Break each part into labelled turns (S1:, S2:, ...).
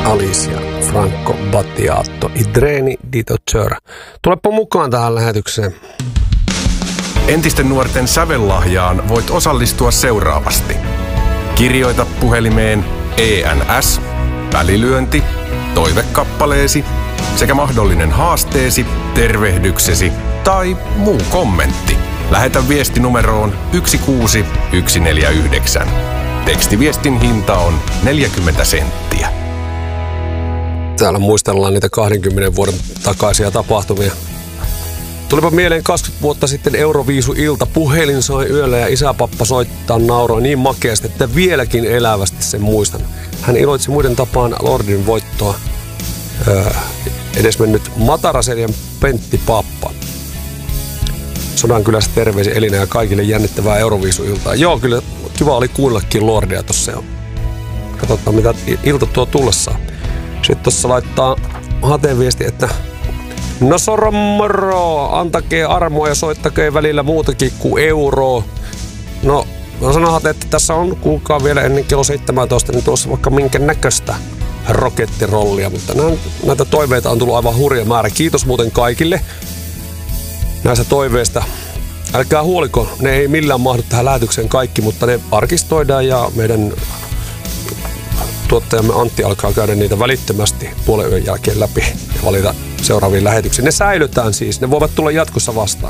S1: Alicia Franco Battiato, I treni di Docteur. Tulepa mukaan tähän lähetykseen.
S2: Entisten nuorten sävellahjaan voit osallistua seuraavasti. Kirjoita puhelimeen ENS, välilyönti, toivekappaleesi sekä mahdollinen haasteesi, tervehdyksesi tai muu kommentti. Lähetä viesti numeroon 16149. Tekstiviestin hinta on 40 senttiä.
S1: Täällä muistellaan niitä 20 vuoden takaisia tapahtumia. Tulipa mieleen 20 vuotta sitten Euroviisu-ilta. Puhelin soi yöllä ja isäpappa soittaa nauroi niin makeasti, että vieläkin elävästi sen muistan. Hän iloitsi muiden tapaan Lordin voittoa. Edesmennyt Mataraseljan Pentti Pappa. Sodankylästä terveisiä Elina ja kaikille jännittävää Euroviisu-iltaa. Joo, kyllä kiva oli kuunnellakin Lordia tossa jo. Katsotaan mitä ilta tuo tullessaan. Sitten tuossa laittaa Hate-viesti, että no soromoro, antakee armoa ja soittakee välillä muutakin kuin euroa. No, mä sanon Hate, että tässä on kuulkaa vielä ennen kello 17, niin tuossa vaikka minkä näköistä rokettirollia, mutta näitä toiveita on tullut aivan hurja määrä. Kiitos muuten kaikille näistä toiveista. Älkää huoliko, ne ei millään mahdu tähän lähetykseen kaikki, mutta ne arkistoidaan ja meidän tuottajamme Antti alkaa käydä niitä välittömästi puolen yön jälkeen läpi ja valita seuraaviin lähetyksiin. Ne säilytään siis, ne voivat tulla jatkossa vastaan.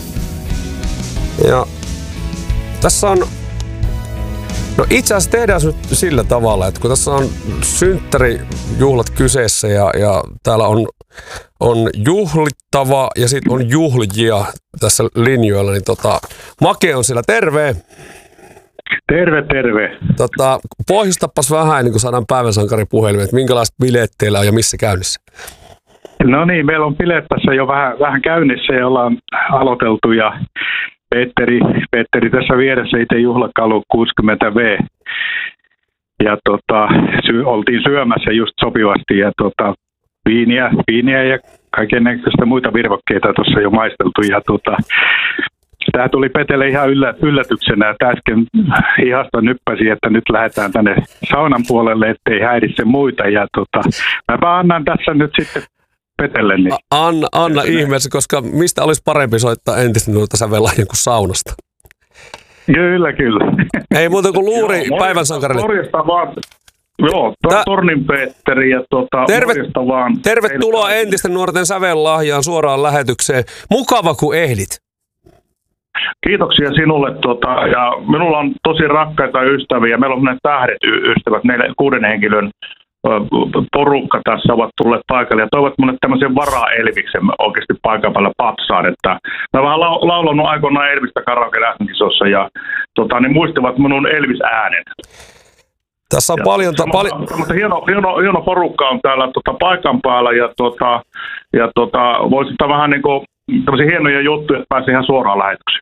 S1: Ja tässä on, no itse asiassa tehdään se nyt sillä tavalla, että kun tässä on synttärijuhlat kyseessä ja täällä on juhlittava ja sitten on juhlijia tässä linjoilla, niin Make on siellä, terve!
S3: Terve, terve.
S1: Pohjustapas vähän ennen kuin saadaan päivän sankari puhelimeen, että minkälaiset bileet teillä on ja missä käynnissä?
S3: No niin, meillä on bileet tässä jo vähän käynnissä ja ollaan aloiteltu ja Petteri tässä vieressä itse juhlakalu 60V. Ja oltiin syömässä just sopivasti ja viiniä ja kaikennäköistä muita virvokkeita tuossa jo maisteltu ja tämä tuli Petelle ihan yllätyksenä, että äsken hihasta nyppäsi, että nyt lähdetään tänne saunan puolelle, ettei häiritse muita. Ja mäpä annan tässä nyt sitten Petelle. Niin.
S1: Anna ihmeessä, koska mistä olisi parempi soittaa entistä noita sävellahjan kuin saunasta?
S3: Kyllä.
S1: Ei muuta kuin luuri päivän sankarille.
S3: Morjesta vaan. Joo, Tornin Petteri ja morjesta vaan.
S1: Tervetuloa entisten nuorten sävellahjaan suoraan lähetykseen. Mukava kun ehdit.
S3: Kiitoksia sinulle. Ja minulla on tosi rakkaita ystäviä. Meillä on ne tähdet ystävät, 6 henkilön porukka tässä ovat tulleet paikalle ja toivat minulle tämmöisen vara-Elviksen oikeasti paikan päällä patsaan. Että mä vähän laulanut aikoinaan Elvistä karaoke-lähtenkisossa ja niin muistivat minun Elvis-äänen.
S1: Tässä on paljon.
S3: Hieno porukka on täällä paikan päällä ja voisi ottaa vähän niin kuin tämmöisiä hienoja juttuja, että pääsee ihan suoraan lähetykseen.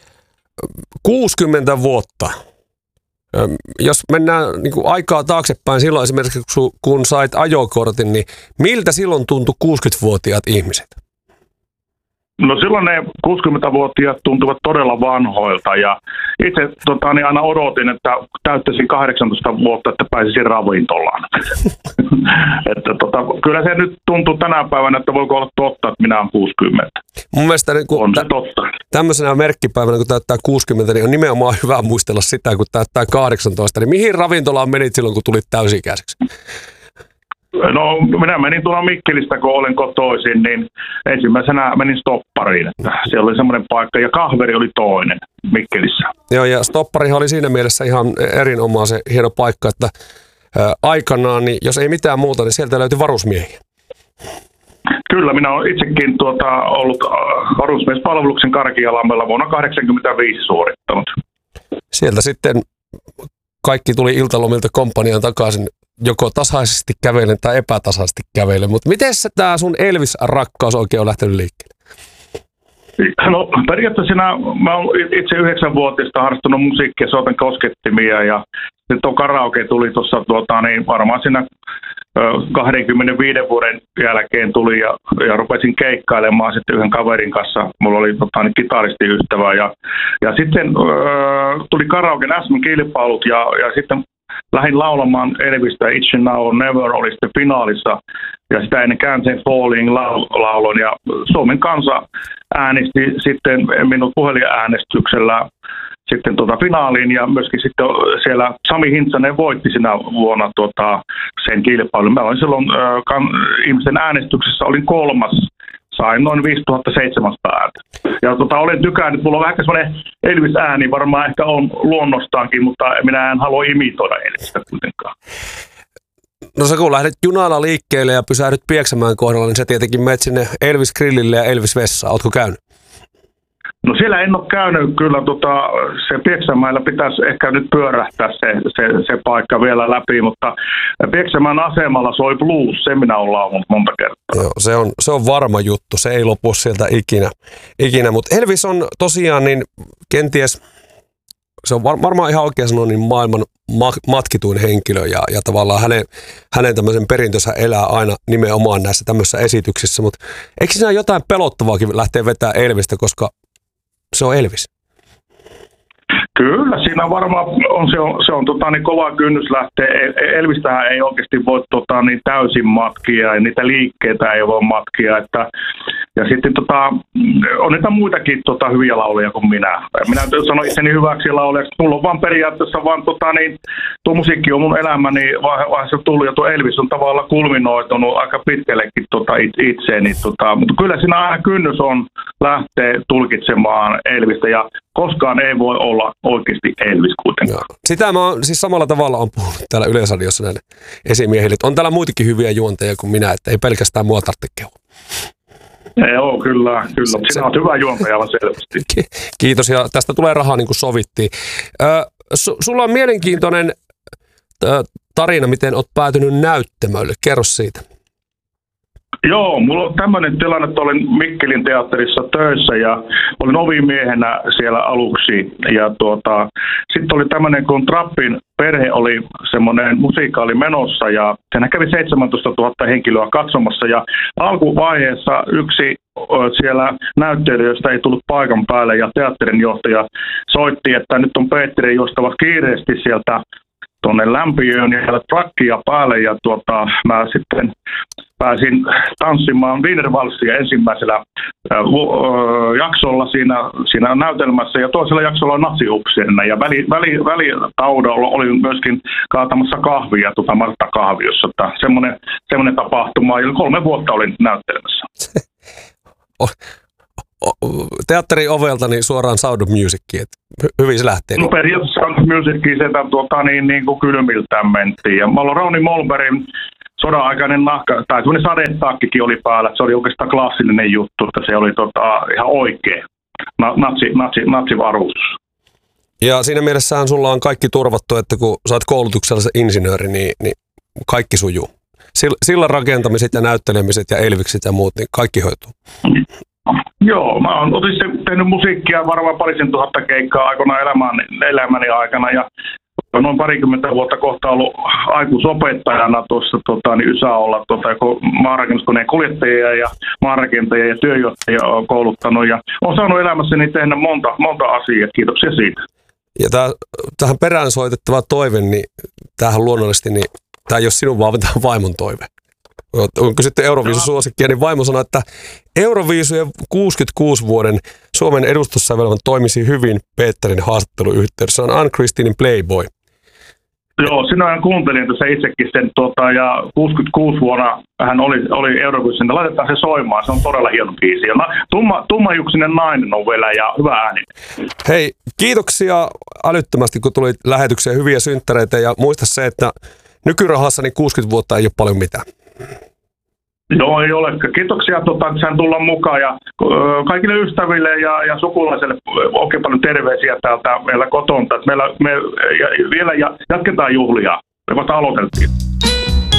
S1: 60 vuotta. Jos mennään niin kuin aikaa taaksepäin, silloin esimerkiksi kun sait ajokortin, niin miltä silloin tuntui 60-vuotiaat ihmiset?
S3: No silloin ne 60-vuotiaat tuntuvat todella vanhoilta ja itse niin aina odotin, että täyttäisin 18 vuotta, että pääsisin ravintolaan. Että kyllä se nyt tuntuu tänä päivänä, että voiko olla totta, että minä olen 60.
S1: Mun mielestä niin
S3: on se totta.
S1: Tämmöisenä merkkipäivänä, kun täyttää 60, niin on nimenomaan hyvä muistella sitä, kun täyttää 18. Niin mihin ravintolaan menit silloin, kun tulit täysi-ikäiseksi?
S3: No minä menin tuolla Mikkelistä, kun olin kotoisin, niin ensimmäisenä menin Stoppariin. Siellä oli semmoinen paikka ja Kahveri oli toinen Mikkelissä.
S1: Joo, ja Stopparihan oli siinä mielessä ihan erinomaisen hieno paikka, että aikanaan, niin jos ei mitään muuta, niin sieltä löytyi varusmiehiä.
S3: Kyllä, minä olen itsekin ollut varusmiespalveluksen Karkialammella vuonna 1985 suorittanut. Sieltä
S1: sitten kaikki tuli iltalomilta komppaniaan takaisin joko tasaisesti kävelen tai epätasaisesti kävelen. Mutta miten tämä sun Elvis-rakkaus oikein on lähtenyt liikkeelle?
S3: No periaatteessa mä olen itse 9-vuotiaasta harrastanut musiikkia, soitan koskettimia ja sitten tuo karaoke tuli tuossa niin varmaan siinä 25 vuoden jälkeen tuli ja rupesin keikkailemaan sitten yhden kaverin kanssa. Mulla oli niin kitaristiystävä ja sitten tuli karaoken SM-kilpailut ja sitten lähdin laulamaan Elvistä Itchy Now or Never oli sitten finaalissa ja sitä ennen Can't Falling laulon ja Suomen kansa äänesti sitten minut puhelinäänestyksellä sitten finaaliin ja myöskin sitten siellä Sami Hintsanen voitti sinä vuonna sen kilpailun. Mä olin silloin ihmisten äänestyksessä olin 3. Sain noin 5700 ääntä. Ja olen tykännyt, mulla on vähän semmoinen Elvis-ääni, varmaan ehkä on luonnostaankin, mutta minä en halua imitoida Elvistä kuitenkaan.
S1: No sä kun lähdet junalla liikkeelle ja pysähdyt Pieksämäen kohdalla, niin sä tietenkin menet sinne Elvis Grillille ja Elvis Vessaan. Ootko käynyt?
S3: No siellä en ole käynyt kyllä, se Pieksämäellä pitäisi ehkä nyt pyörähtää se paikka vielä läpi, mutta Pieksämäen asemalla soi blues, se minä olen laulanut monta kertaa.
S1: Joo, se on varma juttu, se ei lopu sieltä ikinä. Mutta Elvis on tosiaan niin kenties, se on varmaan ihan oikein sanoa, niin maailman matkituin henkilö ja tavallaan hänen tämmöisen perintönsä elää aina nimenomaan näissä tämmöisissä esityksissä, mutta eikö siinä jotain pelottavaakin lähteä vetämään Elvistä, koska se on Elvis?
S3: Kyllä, siinä varmaan se on niin kova kynnys lähteä. Elvistähän ei oikeasti voi niin täysin matkia ja niitä liikkeitä ei voi matkia. Ja sitten on niitä muitakin hyviä lauleja kuin minä. Minä sanoin itseni hyväksi laulejaksi. Mulla on vaan periaatteessa tuo musiikki on mun elämäni vaiheessa tullut ja tuo Elvis on tavallaan kulminoitunut aika pitkällekin itseeni. Mutta kyllä siinä aina kynnys on lähteä tulkitsemaan Elvistä ja koskaan ei voi olla oikeasti Elvis kuitenkaan.
S1: No. Sitä mä oon siis samalla tavalla on puhunut täällä Yleisradiossa näille esimiehille. On täällä muitakin hyviä juonteja kuin minä, että ei pelkästään mua tarvitse kehua.
S3: Joo, kyllä. Sinä olet hyvä juontaja selvästi.
S1: Kiitos ja tästä tulee rahaa niin kuin sovittiin. Sulla on mielenkiintoinen tarina, miten olet päätynyt näyttämölle. Kerro siitä.
S3: Joo, mulla on tämmöinen tilanne, että olin Mikkelin teatterissa töissä ja olin ovimiehenä siellä aluksi. Ja sitten oli tämmöinen, kun Trappin perhe oli semmoinen musiikkaali menossa ja siinä kävi 17 000 henkilöä katsomassa. Ja alkuvaiheessa yksi siellä näyttelijöistä ei tullut paikan päälle ja teatterin johtaja soitti, että nyt on Petteri juostava kiireesti sieltä tuonne lämpiöön ja trakkia päälle ja mä sitten pääsin tanssimaan Wienervalssia ensimmäisellä jaksolla siinä näytelmässä ja toisella jaksolla on natsihupseena ja välitaudalla olin myöskin kaatamassa kahvia Martta kahviossa. Semmoinen tapahtuma ja 3 vuotta olin näyttelemässä.
S1: Teatterin ovelta niin suoraan Sound of Musiciin, hyvin se lähtee.
S3: No periaatteessa Sound of Musiciin sieltä niin kuin kylmiltään mentiin. Ja mulla on Rauni Molbergin sodan-aikainen nahka, tai semmoinen sadetakkikin oli päällä. Se oli oikeastaan klassinen juttu, että se oli ihan oikea natsivarustus.
S1: Ja siinä mielessähän sulla on kaikki turvattu, että kun sä oot koulutuksellisen insinööri, niin kaikki sujuu. Sillan rakentamiset ja näyttelemiset ja Elvikset ja muut, niin kaikki hoituu.
S3: Joo, mä oon tehnyt musiikkia varmaan 2,000 keikkaa aikoinaan elämäni aikana ja noin 20 vuotta kohta ollut aikuisopettajana tuossa Ysäolla, maanrakennuskoneen kuljettajia ja maanrakentajia ja työjohtajia on kouluttanut ja olen saanut elämässäni tehdä monta asiaa. Kiitoksia siitä.
S1: Ja tähän perään soitettava toive, niin tämähän luonnollisesti, niin tämä ei ole sinun vaan tämä vaimon toive. On kysytty Euroviisu-suosikkia, niin vaimo sanoi, että Euroviisujen 66 vuoden Suomen edustussävelmän toimisi hyvin Peterin haastatteluyhteydessä. On Ann-Christinin Playboy.
S3: Joo, sinä kuuntelin tässä itsekin sen, ja 66 vuonna hän oli Euroviisussa, laitetaan se soimaan, se on todella hieno biisi. Ja tummajuksinen nainen on vielä ja hyvä ääni.
S1: Hei, kiitoksia älyttömästi, kun tuli lähetykseen, hyviä synttäreitä ja muista se, että nykyrahassa niin 60 vuotta ei ole paljon mitään.
S3: Joo, ei ole. Kiitoksia, että sain tulla mukaan ja kaikille ystäville ja sukulaisille oikein paljon terveisiä täältä meillä kotona. Me vielä jatketaan juhlia. Me vasta aloiteltiin.